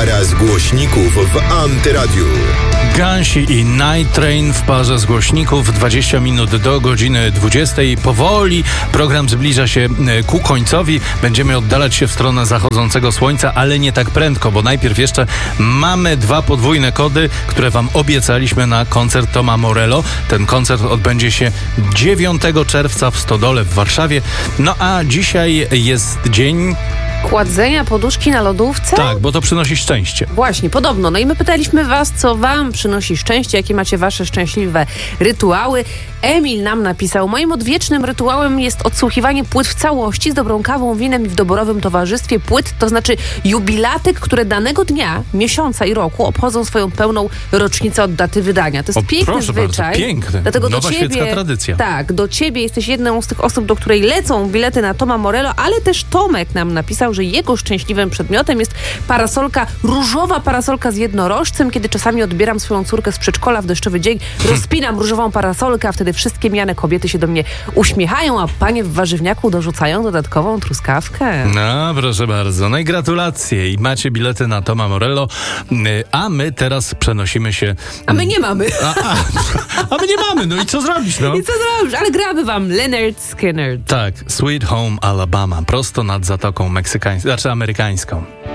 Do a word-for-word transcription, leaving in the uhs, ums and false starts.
Para z głośników w Antyradiu. Gansi i Night Train w parze z głośników. dwadzieścia minut do godziny dwudziestej. Powoli program zbliża się ku końcowi. Będziemy oddalać się w stronę zachodzącego słońca, ale nie tak prędko, bo najpierw jeszcze mamy dwa podwójne kody, które wam obiecaliśmy na koncert Toma Morello. Ten koncert odbędzie się dziewiątego czerwca w Stodole w Warszawie. No a dzisiaj jest dzień... Kładzenia poduszki na lodówce? Tak, bo to przynosi szczęście. Właśnie, podobno. No i my pytaliśmy was, co wam przynosi szczęście, jakie macie wasze szczęśliwe rytuały. Emil nam napisał: moim odwiecznym rytuałem jest odsłuchiwanie płyt w całości z dobrą kawą, winem i w doborowym towarzystwie płyt, to znaczy jubilatek, które danego dnia, miesiąca i roku obchodzą swoją pełną rocznicę od daty wydania. To jest o, piękny proszę zwyczaj. Bardzo, piękny. Dlatego Nowa do ciebie, świecka tradycja. Tak, do ciebie jesteś jedną z tych osób, do której lecą bilety na Toma Morello, ale też Tomek nam napisał, że jego szczęśliwym przedmiotem jest parasolka, różowa parasolka z jednorożcem. Kiedy czasami odbieram swoją córkę z przedszkola w deszczowy dzień, rozpinam różową parasolkę, a wtedy wszystkie mijane kobiety się do mnie uśmiechają, a panie w warzywniaku dorzucają dodatkową truskawkę. No, proszę bardzo. No i gratulacje. I macie bilety na Toma Morello. A my teraz przenosimy się... A my nie mamy. A, a, a my nie mamy. No i co zrobić, no? I co zrobisz? Ale gramy wam Lynyrd Skynyrd. Tak. Sweet Home Alabama. Prosto nad Zatoką Meksykańską, znaczy amerykańską.